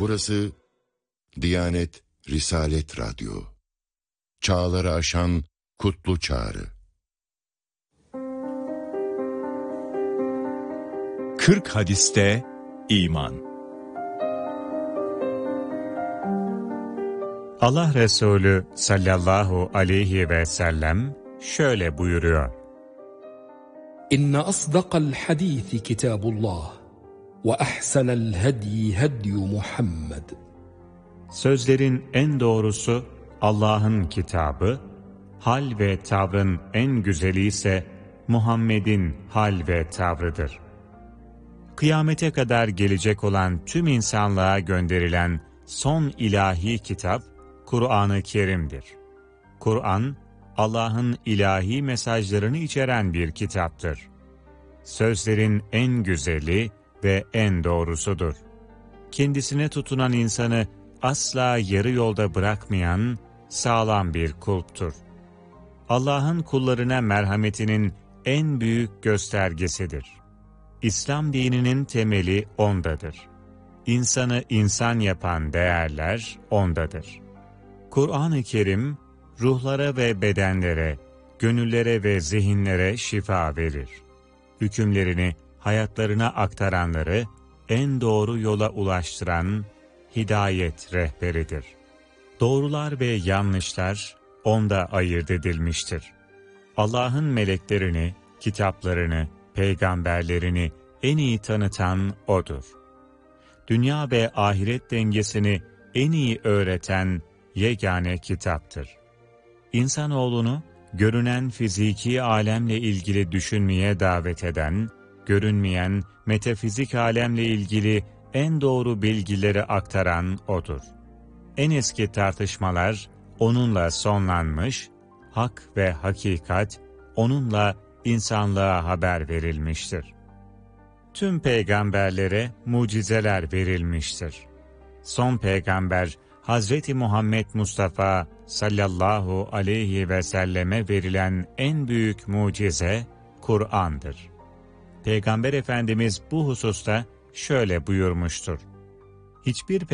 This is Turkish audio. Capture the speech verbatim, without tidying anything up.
Burası Diyanet Risalet Radyo. Çağları aşan kutlu çağrı. Kırk hadiste iman. Allah Resulü sallallahu aleyhi ve sellem şöyle buyuruyor: İnne asdaqal hadisi kitabullah ve ahsanel hedi hedyu Muhammed. Sözlerin en doğrusu Allah'ın kitabı, hal ve tavrın en güzeli ise Muhammed'in hal ve tavrıdır. Kıyamete kadar gelecek olan tüm insanlığa gönderilen son ilahi kitap, Kur'an-ı Kerim'dir. Kur'an, Allah'ın ilahi mesajlarını içeren bir kitaptır. Sözlerin en güzeli ve en doğrusudur. Kendisine tutunan insanı asla yarı yolda bırakmayan sağlam bir kulptur. Allah'ın kullarına merhametinin en büyük göstergesidir. İslam dininin temeli ondadır. İnsanı insan yapan değerler ondadır. Kur'an-ı Kerim, ruhlara ve bedenlere, gönüllere ve zihinlere şifa verir. Hükümlerini hayatlarına aktaranları en doğru yola ulaştıran hidayet rehberidir. Doğrular ve yanlışlar onda ayırt edilmiştir. Allah'ın meleklerini, kitaplarını, peygamberlerini en iyi tanıtan O'dur. Dünya ve ahiret dengesini en iyi öğreten yegane kitaptır. İnsanoğlunu görünen fiziki alemle ilgili düşünmeye davet eden, görünmeyen metafizik alemle ilgili en doğru bilgileri aktaran O'dur. En eski tartışmalar onunla sonlanmış, hak ve hakikat onunla insanlığa haber verilmiştir. Tüm peygamberlere mucizeler verilmiştir. Son peygamber Hazreti Muhammed Mustafa sallallahu aleyhi ve selleme verilen en büyük mucize Kur'an'dır. Peygamber Efendimiz bu hususta şöyle buyurmuştur: Hiçbir